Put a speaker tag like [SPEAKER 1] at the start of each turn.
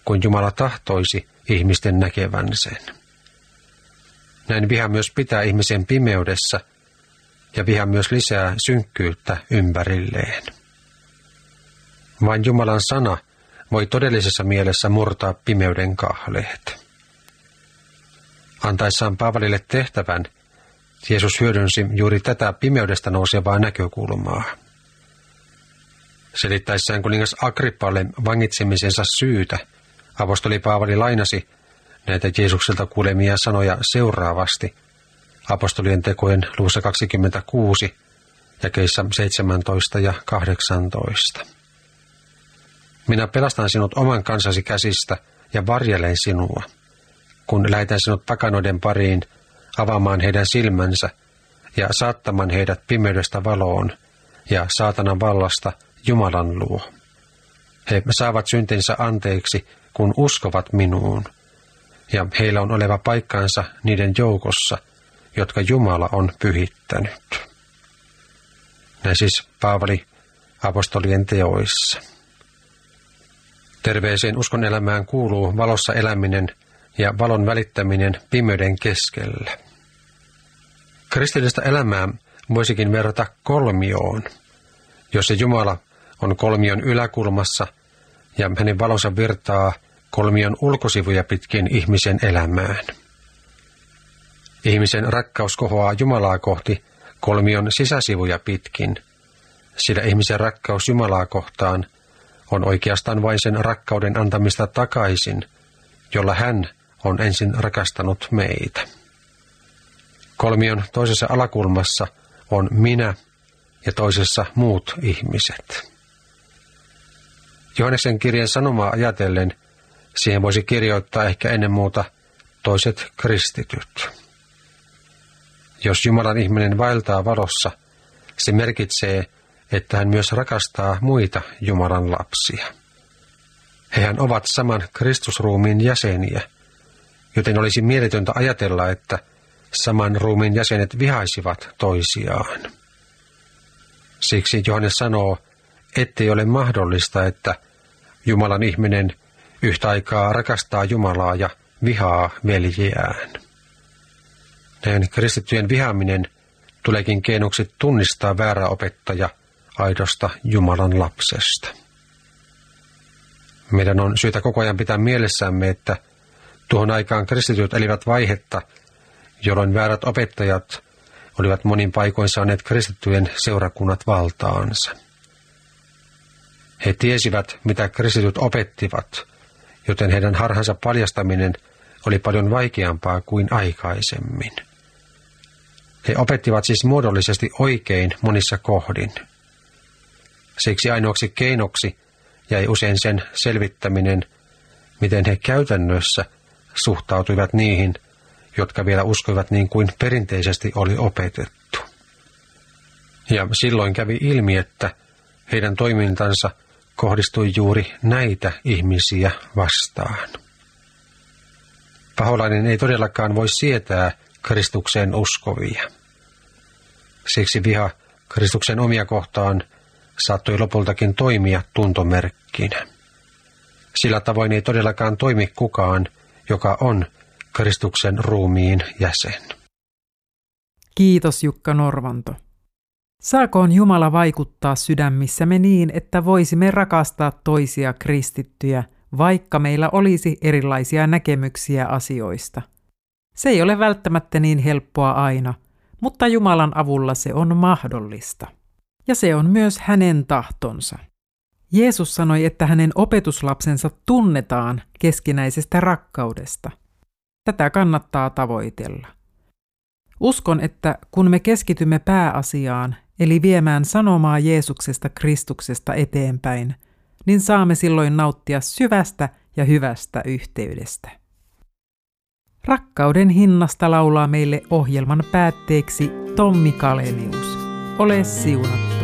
[SPEAKER 1] kuin Jumala tahtoisi ihmisten näkevän sen. Näin viha myös pitää ihmisen pimeydessä, ja viha myös lisää synkkyyttä ympärilleen. Vain Jumalan sana voi todellisessa mielessä murtaa pimeyden kahleet. Antaessaan Paavalille tehtävän, Jeesus hyödynsi juuri tätä pimeydestä nousevaa näkökulmaa. Selittäessään kuningas Agrippalle vangitsemisensa syytä, apostoli Paavali lainasi näitä Jeesukselta kuulemia sanoja seuraavasti apostolien tekojen luvussa 26, jakeissa 17 ja 18. Minä pelastan sinut oman kansasi käsistä ja varjelen sinua, kun lähetän sinut pakanoiden pariin avaamaan heidän silmänsä ja saattamaan heidät pimeydestä valoon ja saatanan vallasta Jumalan luo. He saavat syntinsä anteeksi, kun uskovat minuun, ja heillä on oleva paikkansa niiden joukossa, jotka Jumala on pyhittänyt. Näin siis Paavali apostolien teoissa. Terveeseen uskon elämään kuuluu valossa eläminen ja valon välittäminen pimeyden keskellä. Kristillistä elämää voisikin verrata kolmioon, jossa Jumala on kolmion yläkulmassa ja hänen valonsa virtaa kolmion ulkosivuja pitkin ihmisen elämään. Ihmisen rakkaus kohoaa Jumalaa kohti kolmion sisäsivuja pitkin, sillä ihmisen rakkaus Jumalaa kohtaan on oikeastaan vain sen rakkauden antamista takaisin, jolla hän on ensin rakastanut meitä. Kolmion toisessa alakulmassa on minä ja toisessa muut ihmiset. Johanneksen kirjeen sanomaa ajatellen siihen voisi kirjoittaa ehkä ennen muuta toiset kristityt. Jos Jumalan ihminen vaeltaa valossa, se merkitsee, että hän myös rakastaa muita Jumalan lapsia. Hehän ovat saman Kristusruumiin jäseniä, joten olisi mieletöntä ajatella, että saman ruumiin jäsenet vihaisivat toisiaan. Siksi Johannes sanoo, ettei ole mahdollista, että Jumalan ihminen yhtä aikaa rakastaa Jumalaa ja vihaa veljeään. Näin kristittyjen vihaaminen tuleekin keinoksi tunnistaa väärä opettaja aidosta Jumalan lapsesta. Meidän on syytä koko ajan pitää mielessämme, että tuohon aikaan kristityt elivät vaihetta, jolloin väärät opettajat olivat monin paikoin saaneet kristittyjen seurakunnat valtaansa. He tiesivät, mitä kristityt opettivat, joten heidän harhansa paljastaminen oli paljon vaikeampaa kuin aikaisemmin. He opettivat siis muodollisesti oikein monissa kohdin. Siksi ainoaksi keinoksi jäi usein sen selvittäminen, miten he käytännössä suhtautuivat niihin, jotka vielä uskoivat niin kuin perinteisesti oli opetettu. Ja silloin kävi ilmi, että heidän toimintansa kohdistui juuri näitä ihmisiä vastaan. Paholainen ei todellakaan voi sietää Kristukseen uskovia. Siksi viha Kristuksen omia kohtaan saattoi lopultakin toimia tuntomerkkinä. Sillä tavoin ei todellakaan toimi kukaan, joka on Kristuksen ruumiin jäsen.
[SPEAKER 2] Kiitos Jukka Norvanto. Saakoon Jumala vaikuttaa sydämissämme niin, että voisimme rakastaa toisia kristittyjä, vaikka meillä olisi erilaisia näkemyksiä asioista. Se ei ole välttämättä niin helppoa aina, mutta Jumalan avulla se on mahdollista. Ja se on myös hänen tahtonsa. Jeesus sanoi, että hänen opetuslapsensa tunnetaan keskinäisestä rakkaudesta. Tätä kannattaa tavoitella. Uskon, että kun me keskitymme pääasiaan, eli viemään sanomaa Jeesuksesta Kristuksesta eteenpäin, niin saamme silloin nauttia syvästä ja hyvästä yhteydestä. Rakkauden hinnasta laulaa meille ohjelman päätteeksi Tommi Kalenius. Ole siunattu.